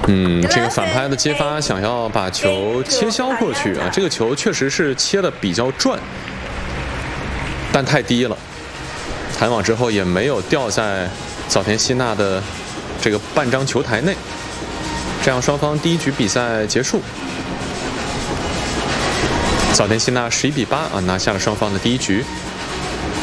这个反拍的接发想要把球切削过去啊，这个球确实是切的比较转，但太低了，弹网之后也没有掉在早田希娜的这个半张球台内，这样双方第一局比赛结束。早田希娜11比8啊拿下了双方的第一局。